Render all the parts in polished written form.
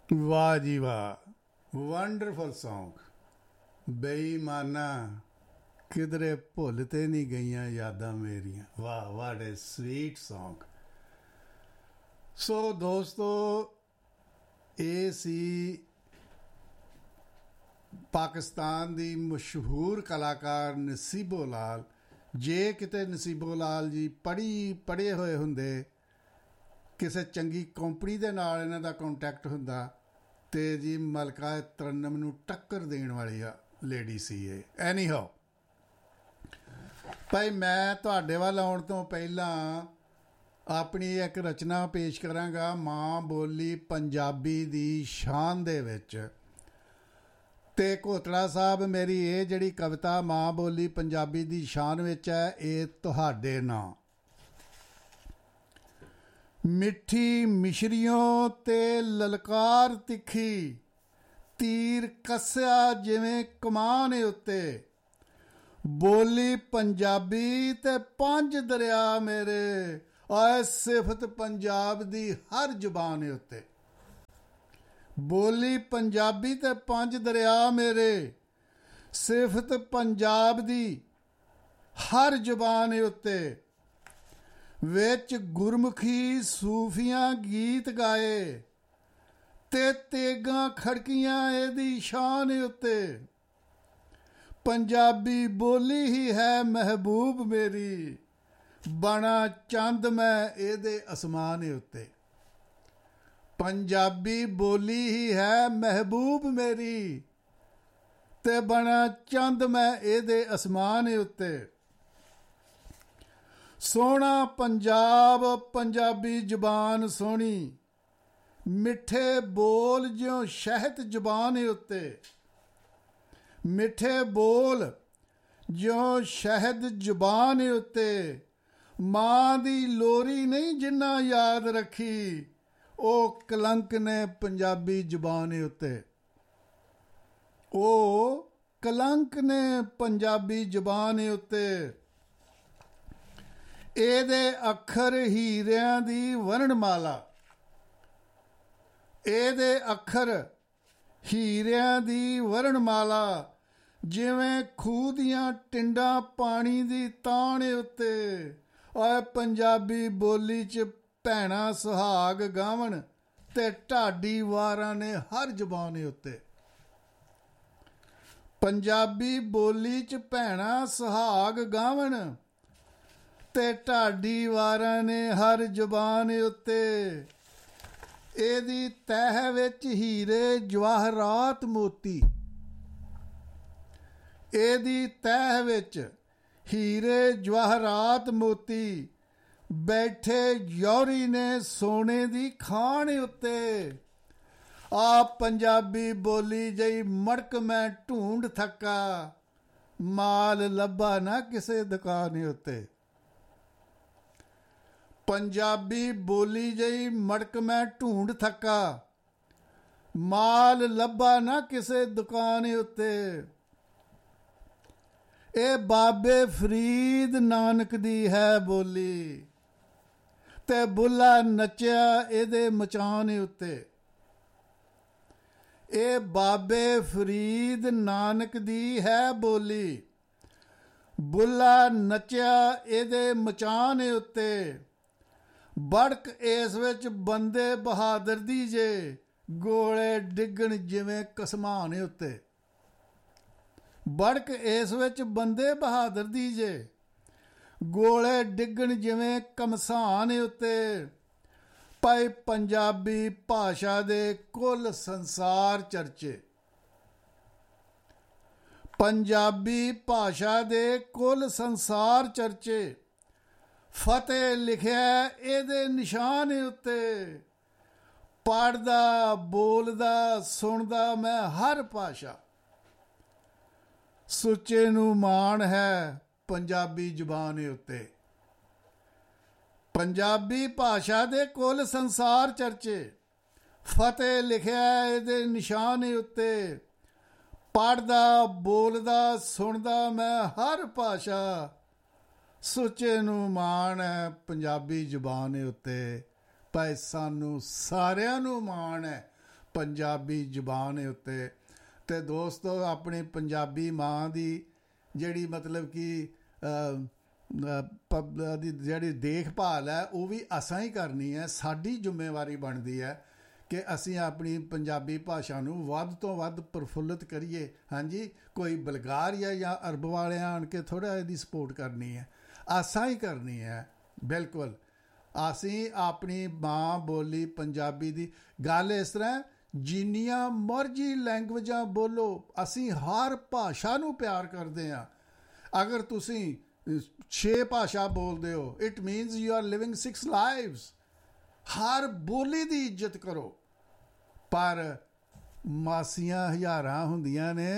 ਵਾਹ ਜੀ ਵਾਹ, ਵੰਡਰਫੁਲ Song। ਬੇਈਮਾਨਾ ਕਿਧਰੇ ਭੁੱਲ ਤੇ ਨਹੀਂ ਗਈਆਂ ਯਾਦਾਂ ਮੇਰੀਆਂ। ਵਾਹ, ਵਾਟ ਏ ਸਵੀਟ Song। ਸੋ ਦੋਸਤੋ, ਇਹ ਸੀ ਪਾਕਿਸਤਾਨ ਦੀ ਮਸ਼ਹੂਰ ਕਲਾਕਾਰ ਨਸੀਬੋ ਲਾਲ। ਜੇ ਕਿਤੇ ਨਸੀਬੋ ਲਾਲ ਜੀ ਪੜ੍ਹੇ ਹੋਏ ਹੁੰਦੇ, ਕਿਸੇ ਚੰਗੀ ਕੰਪਨੀ ਦੇ ਨਾਲ ਇਹਨਾਂ ਦਾ ਕੰਟੈਕਟ ਹੁੰਦਾ, ਅਤੇ ਜੀ ਮਲਕਾ ਤਰੰਨਮ ਨੂੰ ਟੱਕਰ ਦੇਣ ਵਾਲੀ ਆ ਲੇਡੀ ਸੀ ਇਹ। ਐਨੀ ਹਾਓ, ਭਾਈ ਮੈਂ ਤੁਹਾਡੇ ਵੱਲ ਆਉਣ ਤੋਂ ਪਹਿਲਾਂ ਆਪਣੀ ਇੱਕ ਰਚਨਾ ਪੇਸ਼ ਕਰਾਂਗਾ ਮਾਂ ਬੋਲੀ ਪੰਜਾਬੀ ਦੀ ਸ਼ਾਨ ਦੇ ਵਿੱਚ। ਅਤੇ ਘੋਟੜਾ ਸਾਹਿਬ, ਮੇਰੀ ਇਹ ਜਿਹੜੀ ਕਵਿਤਾ ਮਾਂ ਬੋਲੀ ਪੰਜਾਬੀ ਦੀ ਸ਼ਾਨ ਵਿੱਚ ਹੈ, ਇਹ ਤੁਹਾਡੇ ਨਾਂ। ਮਿੱਠੀ ਮਿਸ਼ਰੀਓਂ ਤੇ ਲਲਕਾਰ ਤਿੱਖੀ, ਤੀਰ ਕੱਸਿਆ ਜਿਵੇਂ ਕਮਾਨ ਉੱਤੇ। ਬੋਲੀ ਪੰਜਾਬੀ ਤੇ 5 ਦਰਿਆ ਮੇਰੇ, ਆਏ ਸਿਫਤ ਪੰਜਾਬ ਦੀ ਹਰ ਜ਼ੁਬਾਨ ਉੱਤੇ। ਬੋਲੀ ਪੰਜਾਬੀ ਤੇ 5 ਦਰਿਆ ਮੇਰੇ, ਸਿਫਤ ਪੰਜਾਬ ਦੀ ਹਰ ਜ਼ੁਬਾਨ ਉੱਤੇ। ਵਿੱਚ ਗੁਰਮੁਖੀ ਸੂਫੀਆਂ ਗੀਤ ਗਾਏ, ਤੇ ਤੇਗਾਂ ਖੜਕੀਆਂ ਇਹਦੀ ਸ਼ਾਨ ਉੱਤੇ। ਪੰਜਾਬੀ ਬੋਲੀ ਹੀ ਹੈ ਮਹਿਬੂਬ ਮੇਰੀ, ਬਣਾ ਚੰਦ ਮੈਂ ਇਹਦੇ ਅਸਮਾਨ ਉੱਤੇ। ਪੰਜਾਬੀ ਬੋਲੀ ਹੀ ਹੈ ਮਹਿਬੂਬ ਮੇਰੀ, ਤੇ ਬਣਾ ਚੰਦ ਮੈਂ ਇਹਦੇ ਅਸਮਾਨ ਉੱਤੇ। ਸੋਹਣਾ ਪੰਜਾਬ ਪੰਜਾਬੀ ਜ਼ੁਬਾਨ ਸੋਹਣੀ, ਮਿੱਠੇ ਬੋਲ ਜਿਉਂ ਸ਼ਹਿਦ ਜ਼ੁਬਾਨ ਉੱਤੇ। ਮਿੱਠੇ ਬੋਲ ਜਿਉਂ ਸ਼ਹਿਦ ਜ਼ੁਬਾਨ ਉੱਤੇ। ਮਾਂ ਦੀ ਲੋਰੀ ਨਹੀਂ ਜਿੰਨਾ ਯਾਦ ਰੱਖੀ, ਉਹ ਕਲੰਕ ਨੇ ਪੰਜਾਬੀ ਜ਼ੁਬਾਨ ਉੱਤੇ। ਉਹ ਕਲੰਕ ਨੇ ਪੰਜਾਬੀ ਜ਼ੁਬਾਨ ਉੱਤੇ। ਇਹਦੇ ਅੱਖਰ ਹੀਰਿਆਂ ਦੀ ਵਰਣਮਾਲਾ। ਇਹਦੇ ਅੱਖਰ ਹੀਰਿਆਂ ਦੀ ਵਰਣਮਾਲਾ, ਜਿਵੇਂ ਖੂਹ ਦੀਆਂ ਟਿੰਡਾਂ ਪਾਣੀ ਦੀ ਤਾਣ ਉੱਤੇ। ਓਏ ਪੰਜਾਬੀ ਬੋਲੀ 'ਚ ਭੈਣਾਂ ਸੁਹਾਗ ਗਾਵਣ, ਤੇ ਢਾਡੀ ਵਾਰਾਂ ਨੇ ਹਰ ਜ਼ੁਬਾਨ ਉੱਤੇ। ਪੰਜਾਬੀ ਬੋਲੀ 'ਚ ਭੈਣਾਂ ਸੁਹਾਗ ਗਾਵਣ, ਤੇ ਢਾਡੀ ਵਾਰਾਂ ਨੇ ਹਰ ਜ਼ੁਬਾਨ ਉੱਤੇ। ਇਹਦੀ ਤਹਿ ਵਿੱਚ ਹੀਰੇ ਜਵਾਹਰਾਤ ਮੋਤੀ। ਇਹਦੀ ਤਹਿ ਵਿੱਚ ਹੀਰੇ ਜਵਾਹਰਾਤ ਮੋਤੀ, ਬੈਠੇ ਯੌਰੀ ਨੇ ਸੋਨੇ ਦੀ ਖਾਣ ਉੱਤੇ। ਆ ਪੰਜਾਬੀ ਬੋਲੀ ਜਈ ਮੜਕ ਮੈਂ ਢੂੰਡ ਥੱਕਾ, ਮਾਲ ਲੱਭਾ ਨਾ ਕਿਸੇ ਦੁਕਾਨ ਉੱਤੇ। ਪੰਜਾਬੀ ਬੋਲੀ ਜਈ ਮੜਕ ਮੈਂ ਢੂੰਡ ਥੱਕਾ, ਮਾਲ ਲੱਭਾ ਨਾ ਕਿਸੇ ਦੁਕਾਨ ਉੱਤੇ। ਇਹ ਬਾਬੇ ਫਰੀਦ ਨਾਨਕ ਦੀ ਹੈ ਬੋਲੀ, ਤੇ ਬੁੱਲਾ ਨੱਚਿਆ ਇਹਦੇ ਮਚਾਨ ਉੱਤੇ। ਇਹ ਬਾਬੇ ਫਰੀਦ ਨਾਨਕ ਦੀ ਹੈ ਬੋਲੀ, ਬੁੱਲਾ ਨੱਚਿਆ ਇਹਦੇ ਮਚਾਨ ਉੱਤੇ। ਬੜਕ ਇਸ ਵਿੱਚ ਬੰਦੇ ਬਹਾਦਰ ਦੀ ਜੇ, ਗੋਲੇ ਡਿੱਗਣ ਜਿਵੇਂ ਕਸਮਾਨ ਉੱਤੇ। ਬੜਕ ਇਸ ਵਿੱਚ ਬੰਦੇ ਬਹਾਦਰ ਦੀ ਜੇ, ਗੋਲੇ ਡਿੱਗਣ ਜਿਵੇਂ ਕਮਸਾਨ ਉੱਤੇ। ਭਾਈ ਪੰਜਾਬੀ ਭਾਸ਼ਾ ਦੇ ਕੁੱਲ ਸੰਸਾਰ ਚਰਚੇ। ਪੰਜਾਬੀ ਭਾਸ਼ਾ ਦੇ ਕੁੱਲ ਸੰਸਾਰ ਚਰਚੇ। ਫਤਿਹ ਲਿਖਿਆ ਇਹਦੇ ਨਿਸ਼ਾਨ ਉੱਤੇ। ਪੜ੍ਹਦਾ ਬੋਲਦਾ ਸੁਣਦਾ ਮੈਂ ਹਰ ਭਾਸ਼ਾ, ਸੁੱਚੇ ਨੂੰ ਮਾਣ ਹੈ ਪੰਜਾਬੀ ਜ਼ੁਬਾਨ ਉੱਤੇ। ਪੰਜਾਬੀ ਭਾਸ਼ਾ ਦੇ ਕੁੱਲ ਸੰਸਾਰ ਚਰਚੇ। ਫਤਿਹ ਲਿਖਿਆ ਇਹਦੇ ਨਿਸ਼ਾਨ ਉੱਤੇ। ਪੜ੍ਹਦਾ ਬੋਲਦਾ ਸੁਣਦਾ ਮੈਂ ਹਰ ਭਾਸ਼ਾ, ਸੁੱਚੇ ਨੂੰ ਮਾਣ ਹੈ ਪੰਜਾਬੀ ਜ਼ੁਬਾਨ ਉੱਤੇ। ਭਾਈ ਸਾਨੂੰ ਸਾਰਿਆਂ ਨੂੰ ਮਾਣ ਹੈ ਪੰਜਾਬੀ ਜ਼ੁਬਾਨ ਉੱਤੇ। ਤੇ ਦੋਸਤੋ, ਆਪਣੀ ਪੰਜਾਬੀ ਮਾਂ ਦੀ ਜਿਹੜੀ ਮਤਲਬ ਕਿ ਦੀ ਜਿਹੜੀ ਦੇਖਭਾਲ ਹੈ ਉਹ ਵੀ ਅਸਾਂ ਹੀ ਕਰਨੀ ਹੈ। ਸਾਡੀ ਜ਼ਿੰਮੇਵਾਰੀ ਬਣਦੀ ਹੈ ਕਿ ਅਸੀਂ ਆਪਣੀ ਪੰਜਾਬੀ ਭਾਸ਼ਾ ਨੂੰ ਵੱਧ ਤੋਂ ਵੱਧ ਪ੍ਰਫੁੱਲਿਤ ਕਰੀਏ। ਹਾਂਜੀ, ਕੋਈ ਬਲਗਾਰੀਆ ਜਾਂ ਅਰਬ ਵਾਲੇ ਆਣ ਕੇ ਥੋੜ੍ਹਾ ਇਹਦੀ ਸਪੋਰਟ ਕਰਨੀ ਹੈ, ਅਸਾਂ ਹੀ ਕਰਨੀ ਹੈ। ਬਿਲਕੁਲ, ਅਸੀਂ ਆਪਣੀ ਮਾਂ ਬੋਲੀ ਪੰਜਾਬੀ ਦੀ ਗੱਲ ਇਸ ਤਰ੍ਹਾਂ, ਜਿੰਨੀਆਂ ਮਰਜ਼ੀ ਲੈਂਗੁਏਜਾਂ ਬੋਲੋ, ਅਸੀਂ ਹਰ ਭਾਸ਼ਾ ਨੂੰ ਪਿਆਰ ਕਰਦੇ ਹਾਂ। ਅਗਰ ਤੁਸੀਂ 6 ਭਾਸ਼ਾ ਬੋਲਦੇ ਹੋ, it means you are living 6 lives. ਹਰ ਬੋਲੀ ਦੀ ਇੱਜ਼ਤ ਕਰੋ। ਪਰ ਮਾਸੀਆਂ ਹਜ਼ਾਰਾਂ ਹੁੰਦੀਆਂ ਨੇ,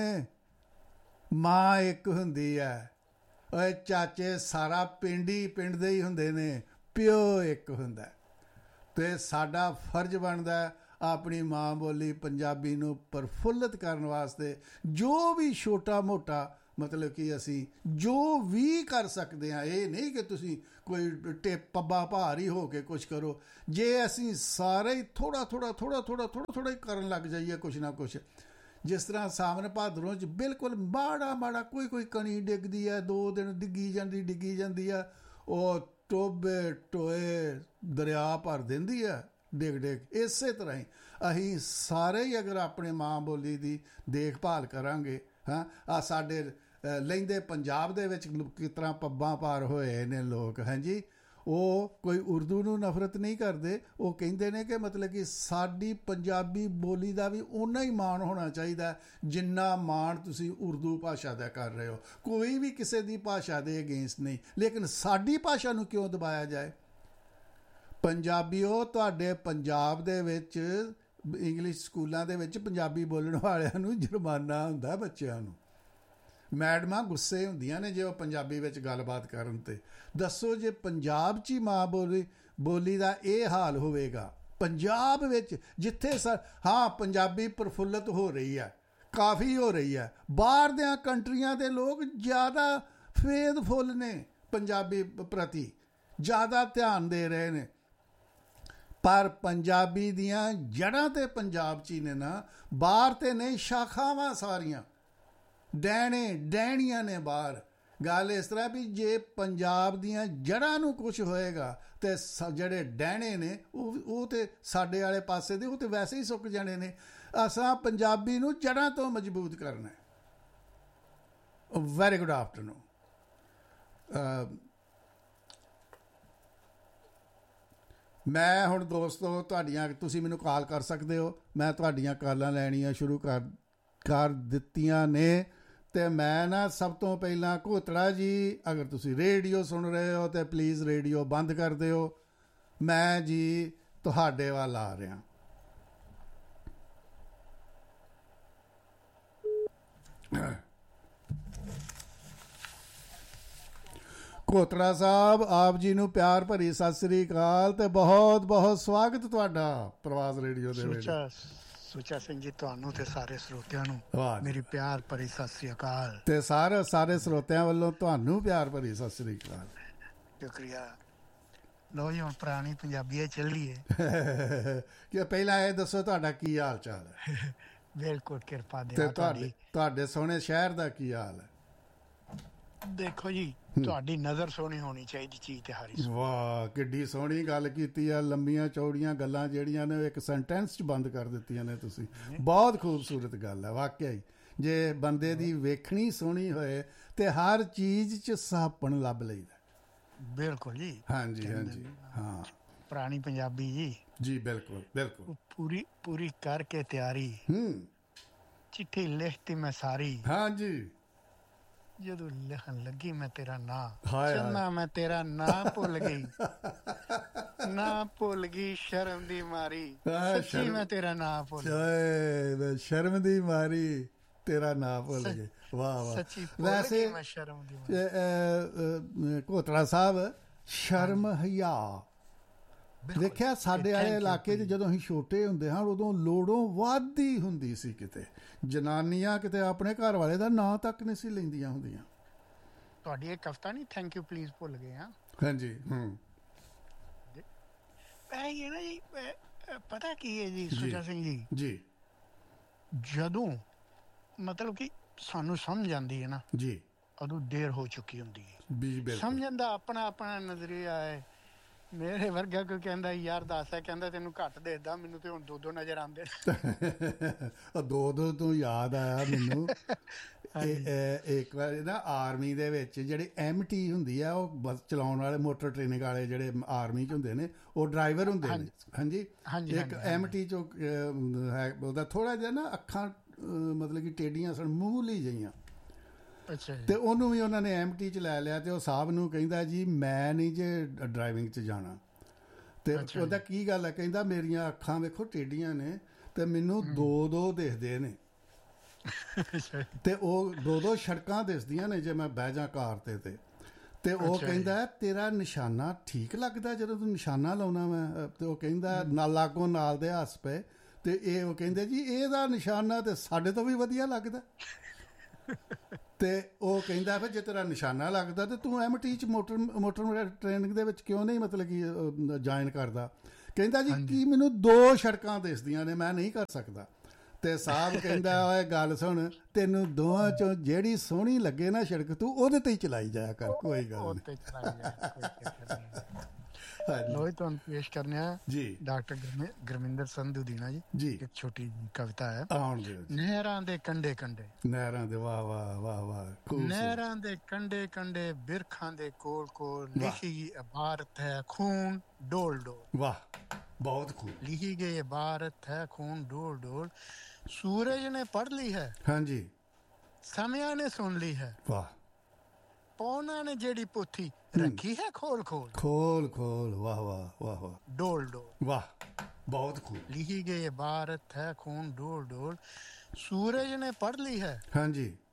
ਮਾਂ ਇੱਕ ਹੁੰਦੀ ਹੈ। ਓਏ ਚਾਚੇ, ਸਾਰਾ ਪਿੰਡ ਹੀ ਪਿੰਡ ਦੇ ਹੀ ਹੁੰਦੇ ਨੇ, ਪਿਓ ਇੱਕ ਹੁੰਦਾ। ਤੇ ਸਾਡਾ ਫਰਜ਼ ਬਣਦਾ ਆਪਣੀ ਮਾਂ ਬੋਲੀ ਪੰਜਾਬੀ ਨੂੰ ਪ੍ਰਫੁੱਲਿਤ ਕਰਨ ਵਾਸਤੇ ਜੋ ਵੀ ਛੋਟਾ ਮੋਟਾ ਮਤਲਬ ਕਿ ਅਸੀਂ ਜੋ ਵੀ ਕਰ ਸਕਦੇ ਹਾਂ। ਇਹ ਨਹੀਂ ਕਿ ਤੁਸੀਂ ਕੋਈ ਪੱਬਾਂ ਭਾਰ ਹੀ ਹੋ ਕੇ ਕੁਛ ਕਰੋ। ਜੇ ਅਸੀਂ ਸਾਰੇ ਹੀ ਥੋੜ੍ਹਾ ਹੀ ਕਰਨ ਲੱਗ ਜਾਈਏ ਕੁਛ ਨਾ ਕੁਛ, ਜਿਸ ਤਰ੍ਹਾਂ ਸਾਵਣ ਭਾਦਰੋਂ 'ਚ ਬਿਲਕੁਲ ਮਾੜਾ ਕੋਈ ਕਣੀ ਡਿੱਗਦੀ ਹੈ, 2 ਦਿਨ ਡਿੱਗੀ ਜਾਂਦੀ ਹੈ, ਉਹ ਟੋਬੇ ਟੋਏ ਦਰਿਆ ਭਰ ਦਿੰਦੀ ਹੈ ਡਿੱਗ। ਇਸੇ ਤਰ੍ਹਾਂ ਹੀ ਅਸੀਂ ਸਾਰੇ ਹੀ ਅਗਰ ਆਪਣੇ ਮਾਂ ਬੋਲੀ ਦੀ ਦੇਖਭਾਲ ਕਰਾਂਗੇ। ਹਾਂ, ਆ ਸਾਡੇ ਲਹਿੰਦੇ ਪੰਜਾਬ ਦੇ ਵਿੱਚ ਕਿਸ ਤਰ੍ਹਾਂ ਪੱਬਾਂ ਪਾਰ ਹੋਏ ਨੇ ਲੋਕ। ਹਾਂਜੀ, ਉਹ ਕੋਈ ਉਰਦੂ ਨੂੰ ਨਫ਼ਰਤ ਨਹੀਂ ਕਰਦੇ, ਉਹ ਕਹਿੰਦੇ ਨੇ ਕਿ ਮਤਲਬ ਕਿ ਸਾਡੀ ਪੰਜਾਬੀ ਬੋਲੀ ਦਾ ਵੀ ਓਨਾ ਹੀ ਮਾਣ ਹੋਣਾ ਚਾਹੀਦਾ ਜਿੰਨਾ ਮਾਣ ਤੁਸੀਂ ਉਰਦੂ ਭਾਸ਼ਾ ਦਾ ਕਰ ਰਹੇ ਹੋ। ਕੋਈ ਵੀ ਕਿਸੇ ਦੀ ਭਾਸ਼ਾ ਦੇ ਅਗੇਂਸਟ ਨਹੀਂ, ਲੇਕਿਨ ਸਾਡੀ ਭਾਸ਼ਾ ਨੂੰ ਕਿਉਂ ਦਬਾਇਆ ਜਾਏ? ਪੰਜਾਬੀਓ, ਤੁਹਾਡੇ ਪੰਜਾਬ ਦੇ ਵਿੱਚ ਇੰਗਲਿਸ਼ ਸਕੂਲਾਂ ਦੇ ਵਿੱਚ ਪੰਜਾਬੀ ਬੋਲਣ ਵਾਲਿਆਂ ਨੂੰ ਜੁਰਮਾਨਾ ਹੁੰਦਾ, ਬੱਚਿਆਂ ਨੂੰ। ਮੈਡਮਾਂ ਗੁੱਸੇ ਹੁੰਦੀਆਂ ਨੇ ਜੇ ਉਹ ਪੰਜਾਬੀ ਵਿੱਚ ਗੱਲਬਾਤ ਕਰਨ 'ਤੇ। ਦੱਸੋ, ਜੇ ਪੰਜਾਬ 'ਚ ਹੀ ਮਾਂ ਬੋਲੀ ਦਾ ਇਹ ਹਾਲ ਹੋਵੇਗਾ, ਪੰਜਾਬ ਵਿੱਚ ਜਿੱਥੇ ਹਾਂ ਪੰਜਾਬੀ ਪ੍ਰਫੁੱਲਤ ਹੋ ਰਹੀ ਹੈ, ਕਾਫੀ ਹੋ ਰਹੀ ਹੈ, ਬਾਹਰ ਦੀਆਂ ਕੰਟਰੀਆਂ ਦੇ ਲੋਕ ਜ਼ਿਆਦਾ ਫੇਥਫੁੱਲ ਨੇ ਪੰਜਾਬੀ ਪ੍ਰਤੀ, ਜ਼ਿਆਦਾ ਧਿਆਨ ਦੇ ਰਹੇ ਨੇ। ਪਰ ਪੰਜਾਬੀ ਦੀਆਂ ਜੜ੍ਹਾਂ ਤੇ ਪੰਜਾਬ 'ਚ ਹੀ ਨੇ ਨਾ, ਬਾਹਰ ਤੇ ਨਹੀਂ। ਸ਼ਾਖਾਵਾਂ ਸਾਰੀਆਂ ਡਹਿਣੀਆਂ ਨੇ ਬਾਹਰ। ਗੱਲ ਇਸ ਤਰ੍ਹਾਂ ਵੀ ਜੇ ਪੰਜਾਬ ਦੀਆਂ ਜੜ੍ਹਾਂ ਨੂੰ ਕੁਛ ਹੋਏਗਾ ਤੇ ਜਿਹੜੇ ਡਹਿਣੇ ਨੇ ਉਹ ਤੇ ਸਾਡੇ ਵਾਲੇ ਪਾਸੇ ਦੇ ਉਹ ਤੇ ਵੈਸੇ ਹੀ ਸੁੱਕ ਜਾਣੇ ਨੇ। ਅਸਾਂ ਪੰਜਾਬੀ ਨੂੰ ਜੜ੍ਹਾਂ ਤੋਂ ਮਜ਼ਬੂਤ ਕਰਨਾ। Very good afternoon. ਮੈਂ ਹੁਣ ਦੋਸਤੋ ਤੁਸੀਂ ਮੈਨੂੰ ਕਾਲ ਕਰ ਸਕਦੇ ਹੋ। ਮੈਂ ਤੁਹਾਡੀਆਂ ਕਾਲਾਂ ਲੈਣੀਆਂ ਸ਼ੁਰੂ ਕਰ ਦਿੱਤੀਆਂ ਨੇ। ਅਤੇ ਮੈਂ ਨਾ ਸਭ ਤੋਂ ਪਹਿਲਾਂ ਘੋਤੜਾ ਜੀ, ਅਗਰ ਤੁਸੀਂ ਰੇਡੀਓ ਸੁਣ ਰਹੇ ਹੋ ਤਾਂ ਪਲੀਜ਼ ਰੇਡੀਓ ਬੰਦ ਕਰ ਦਿਓ। ਮੈਂ ਜੀ ਤੁਹਾਡੇ ਵੱਲ ਆ ਰਿਹਾ। ਘੋਤੜਾ ਸਾਹਿਬ, ਆਪ ਜੀ ਨੂੰ ਪਿਆਰ ਭਰੀ ਸਤਿ ਸ੍ਰੀ ਅਕਾਲ ਤੇ ਬਹੁਤ ਬਹੁਤ ਸਵਾਗਤ ਤੁਹਾਡਾ ਪ੍ਰਵਾਸ ਰੇਡੀਓ ਦੇ ਵਿੱਚ। ਸੁੱਚਾ ਸਿੰਘ ਜੀ, ਤੁਹਾਨੂੰ ਤੇ ਸਾਰੇ ਸਰੋਤਿਆਂ ਨੂੰ ਮੇਰੀ ਪਿਆਰ ਭਰੀ ਸਤਿ ਸ੍ਰੀ ਅਕਾਲ। ਤੇ ਸਾਰੇ ਸਰੋਤਿਆਂ ਵੱਲੋਂ ਤੁਹਾਨੂੰ ਪਿਆਰ ਭਰੀ ਸਤਿ ਸ੍ਰੀ ਅਕਾਲ। ਸ਼ੁਕਰੀਆ। ਲੋ ਜੀ, ਹੁਣ ਪੁਰਾਣੀ ਪੰਜਾਬੀ ਚੱਲੀਏ। ਕਿ ਪਹਿਲਾਂ ਇਹ ਦੱਸੋ ਤੁਹਾਡਾ ਕੀ ਹਾਲ ਚਾਲ ਹੈ? ਬਿਲਕੁਲ ਕਿਰਪਾ ਤੇ ਤੁਹਾਡੇ ਸੋਹਣੇ ਸ਼ਹਿਰ ਦਾ ਕੀ ਹਾਲ ਹੈ? ਦੇਖੋ ਜੀ, ਤੁਹਾਡੀ ਨਜ਼ਰ ਸੋਹਣੀ ਹੋਣੀ ਚਾਹੀਦੀ ਚੀਜ਼ ਤੇ ਹਾਰੀ। ਵਾਹ, ਕਿੱਡੀ ਸੋਹਣੀ ਗੱਲ ਕੀਤੀ ਆ। ਲੰਬੀਆਂ ਚੌੜੀਆਂ ਗੱਲਾਂ ਜਿਹੜੀਆਂ ਨੇ ਇੱਕ ਸੈਂਟੈਂਸ 'ਚ ਬੰਦ ਕਰ ਦਿੱਤੀਆਂ ਨੇ ਤੁਸੀਂ। ਬਹੁਤ ਖੂਬਸੂਰਤ ਗੱਲ ਹੈ ਵਾਕਿਆ ਹੀ। ਜੇ ਬੰਦੇ ਦੀ ਵੇਖਣੀ ਸੋਹਣੀ ਹੋਏ ਤੇ ਹਰ ਚੀਜ਼ 'ਚ ਸਾਪਣ ਲੱਭ ਲਈਦਾ। ਬਿਲਕੁਲ ਜੀ। ਹਾਂਜੀ ਹਾਂ, ਪੁਰਾਣੀ ਪੰਜਾਬੀ ਜੀ ਬਿਲਕੁਲ ਪੂਰੀ ਕਰਕੇ ਤਿਆਰੀ। ਚਿੱਠੀ ਲਿਖਤੀ ਮੈਂ ਸਾਰੀ। ਹਾਂਜੀ, ਜਦੋਂ ਲਿਖਣ ਲੱਗੀ ਮੈਂ ਤੇਰਾ ਨਾਂ, ਚੰਨਾ ਮੈਂ ਤੇਰਾ ਨਾਂ ਭੁੱਲ ਗਈ, ਨਾ ਭੁੱਲ ਗਈ ਸ਼ਰਮ ਦੀ ਮਾਰੀ। ਸੱਚੀ ਮੈਂ ਤੇਰਾ ਨਾਂ ਭੁੱਲ ਗਈ, ਸ਼ਰਮ ਦੀ ਮਾਰੀ ਤੇਰਾ ਨਾਂ ਭੁੱਲ ਗਈ। ਵਾਹ। ਵੈਸੇ ਘੋਤੜਾ ਸਾਹਿਬ, ਸ਼ਰਮ ਹਿਆ ਦੇਖਿਆ ਸਾਡੇ ਵਾਲੇ ਇਲਾਕੇ 'ਚ ਜਦੋਂ ਅਸੀਂ ਛੋਟੇ ਹੁੰਦੇ ਹਾਂ ਉਦੋਂ ਲੋੜੋਂ ਵੱਧਦੀ ਹੁੰਦੀ ਸੀ। ਕਿਤੇ ਜਨਾਨੀਆਂ ਕਿਤੇ ਆਪਣੇ ਘਰ ਵਾਲੇ ਦਾ ਨਾਂ ਤੱਕ ਨਹੀਂ ਸੀ ਲੈਂਦੀਆਂ ਹੁੰਦੀਆਂ। ਤੁਹਾਡੀ ਇੱਕ ਕਵਿਤਾ ਨਹੀਂ, ਥੈਂਕ ਯੂ ਪਲੀਜ਼ ਭੁੱਲ ਗਏ? ਹਾਂਜੀ। ਇਹ ਨਾ ਜੀ, ਪਤਾ ਕੀ ਹੈ ਜੀ ਸੁੱਚਾ ਸਿੰਘ ਜੀ, ਜਦੋਂ ਮਤਲਬ ਕਿ ਸਾਨੂੰ ਸਮਝ ਆਉਂਦੀ ਹੈ ਨਾ ਜੀ, ਉਦੋਂ ਦੇਰ ਹੋ ਚੁੱਕੀ ਹੁੰਦੀ ਹੈ। ਸਮਝਣ ਦਾ ਆਪਣਾ ਆਪਣਾ ਨਜ਼ਰੀਆ ਹੈ। ਮੇਰੇ ਵਰਗਾ ਕੋਈ ਕਹਿੰਦਾ ਯਾਰ ਦੱਸ ਹੈ, ਕਹਿੰਦਾ ਤੈਨੂੰ ਘੱਟ ਦੇਖਦਾ, ਮੈਨੂੰ ਤੇ ਹੁਣ 2 ਨਜ਼ਰ ਆਉਂਦੇ। 2 ਤੋਂ ਯਾਦ ਆਇਆ ਮੈਨੂੰ ਇੱਕ ਵਾਰ ਨਾ ਆਰਮੀ ਦੇ ਵਿੱਚ ਜਿਹੜੇ MT ਹੁੰਦੀ ਆ, ਉਹ ਬੱਸ ਚਲਾਉਣ ਵਾਲੇ, ਮੋਟਰ ਟ੍ਰੇਨਿੰਗ ਵਾਲੇ ਜਿਹੜੇ ਆਰਮੀ 'ਚ ਹੁੰਦੇ ਨੇ, ਉਹ ਡਰਾਈਵਰ ਹੁੰਦੇ ਨੇ। ਹਾਂਜੀ, ਇੱਕ MT 'ਚੋਂ ਹੈ, ਉਹਦਾ ਥੋੜ੍ਹਾ ਜਿਹਾ ਨਾ ਅੱਖਾਂ ਮਤਲਬ ਕਿ ਟੇਢੀਆਂ ਸਨ, ਮੂੰਹਲੀ ਜਿਹੀਆਂ। ਤੇ ਉਹਨੂੰ ਵੀ ਉਹਨਾਂ ਨੇ MT 'ਚ ਲੈ ਲਿਆ, ਤੇ ਉਹ ਸਾਹਿਬ ਨੂੰ ਕਹਿੰਦਾ ਜੀ ਮੈਂ ਨਹੀਂ ਜੇ ਡਰਾਈਵਿੰਗ 'ਚ ਜਾਣਾ। ਤੇ ਉਹਦਾ ਕੀ ਗੱਲ ਹੈ? ਕਹਿੰਦਾ ਮੇਰੀਆਂ ਅੱਖਾਂ ਵੇਖੋ ਟੇਢੀਆਂ ਨੇ ਤੇ ਮੈਨੂੰ 2 ਦਿਖਦੇ ਨੇ, ਤੇ ਉਹ 2 ਸੜਕਾਂ ਦਿਸਦੀਆਂ ਨੇ ਜੇ ਮੈਂ ਬਹਿ ਜਾ ਕਾਰ ਤੇ ਉਹ ਕਹਿੰਦਾ ਤੇਰਾ ਨਿਸ਼ਾਨਾ ਠੀਕ ਲੱਗਦਾ ਜਦੋਂ ਤੂੰ ਨਿਸ਼ਾਨਾ ਲਾਉਣਾ ਮੈਂ? ਤੇ ਉਹ ਕਹਿੰਦਾ ਨਾਲ ਲਾਗੋਂ ਨਾਲ ਦੇ ਹੱਸ ਪਏ, ਤੇ ਇਹ ਉਹ ਕਹਿੰਦੇ ਜੀ ਇਹਦਾ ਨਿਸ਼ਾਨਾ ਤੇ ਸਾਡੇ ਤੋਂ ਵੀ ਵਧੀਆ ਲੱਗਦਾ। ਤੇ ਉਹ ਕਹਿੰਦਾ ਫਿਰ ਜੇ ਤੇਰਾ ਨਿਸ਼ਾਨਾ ਲੱਗਦਾ ਤੇ ਤੂੰ MT 'ਚ ਮੋਟਰ ਟ੍ਰੇਨਿੰਗ ਦੇ ਵਿੱਚ ਕਿਉਂ ਨਹੀਂ ਮਤਲਬ ਕਿ ਜੁਆਇਨ ਕਰਦਾ? ਕਹਿੰਦਾ ਜੀ ਕੀ ਮੈਨੂੰ 2 ਸੜਕਾਂ ਦਿਸਦੀਆਂ ਨੇ, ਮੈਂ ਨਹੀਂ ਕਰ ਸਕਦਾ। ਤੇ ਸਾਹਿਬ ਕਹਿੰਦਾ ਓਏ ਗੱਲ ਸੁਣ, ਤੈਨੂੰ 2 ਚੋਂ ਜਿਹੜੀ ਸੋਹਣੀ ਲੱਗੇ ਨਾ ਸੜਕ, ਤੂੰ ਉਹਦੇ ਤੇ ਹੀ ਚਲਾਈ ਜਾਇਆ ਕਰ, ਕੋਈ ਗੱਲ ਨਹੀਂ। ਲੋਈ ਤੁਹਾਨੂੰ ਪੇਸ਼ ਕਰਨੇ ਆ ਜੀ ਡਾਕਟਰ ਗੁਰਮਿੰਦਰ ਸੰਧੂ ਦੀਨਾ ਜੀ, ਇੱਕ ਛੋਟੀ ਕਵਿਤਾ ਹੈ। ਨਹਿਰਾਂ ਦੇ ਕੰਢੇ ਕੰਢੇ, ਨਹਿਰਾਂ ਦੇ ਵਾਹ ਵਾਹ ਵਾਹ ਵਾਹ, ਨਹਿਰਾਂ ਦੇ ਕੰਢੇ ਕੰਢੇ, ਬਿਰਖਾਂ ਦੇ ਕੋਲ ਕੋਲ, ਲਿਖੀ ਗਈ ਇਬਾਰਤ ਹੈ ਖੂਨ ਡੋਲ ਡੋਲ। ਵਾਹ, ਬਹੁਤ ਖੂਨ। ਲਿਖੀ ਗਈ ਇਬਾਰਤ ਹੈ ਖੂਨ ਡੋਲ ਡੋਲ, ਸੂਰਜ ਨੇ ਪੜ੍ਹ ਲਈ ਹੈ, ਹਾਂਜੀ, ਸਮਿਆਂ ਨੇ ਸੁਣ ਲਈ ਹੈ, ਵਾਹ, ਪੌਣਾ ਨੇ ਜਿਹੜੀ ਪੋਥੀ ਰੱਖੀ ਹੈ ਖੋਲ ਖੋਲ ਖੋਲ ਖੋਲ, ਵਾਹ ਵਾਹ ਵਾਹ ਵਾਹ, ਡੋਲ ਡੋਲ, ਵਾਹ, ਬਹੁਤ ਖੂਨ। ਲਿਖੀ ਗਈ ਇਬਾਰਤ ਹੈ ਖੂਨ ਡੋਲ ਡੋਲ, ਸੂਰਜ ਨੇ ਪੜ੍ਹ ਲਈ ਹੈ, ਹਾਂਜੀ,